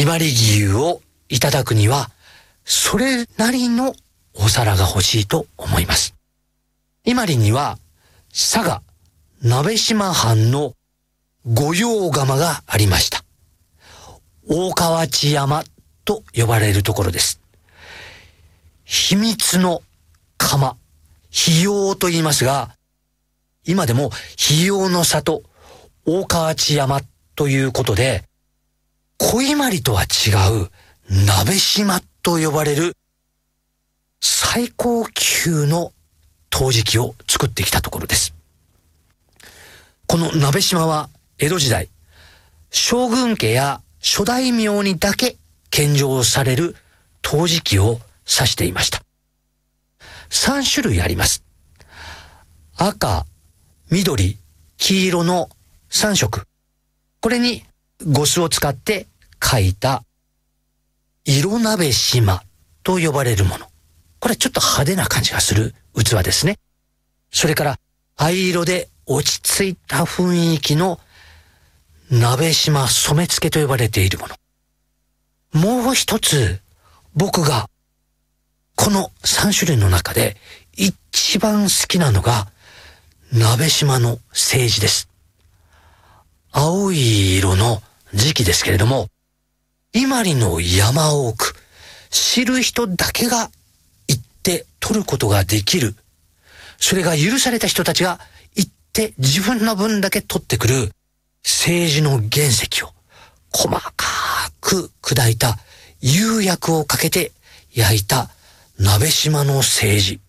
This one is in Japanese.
伊万里牛をいただくには、それなりのお皿が欲しいと思います。伊万里には、佐賀鍋島藩の御用窯がありました。大河内山と呼ばれるところです。秘密の窯、秘窯と言いますが、今でも秘窯の里、大河内山ということで、小伊万里とは違う鍋島と呼ばれる最高級の陶磁器を作ってきたところです。この鍋島は江戸時代、将軍家や諸大名にだけ献上される陶磁器を指していました。3種類あります。赤、緑、黄色の3色。これに呉須を使って描いた色鍋島と呼ばれるもの。これちょっと派手な感じがする器ですね。それから藍色で落ち着いた雰囲気の鍋島染付と呼ばれているもの。もう一つ僕がこの3種類の中で一番好きなのが鍋島の青磁です。青い色の磁器ですけれども、伊万里の山奥、知る人だけが行って取ることができる。それが許された人たちが行って自分の分だけ取ってくる青磁の原石を細かく砕いた釉薬をかけて焼いた鍋島の青磁。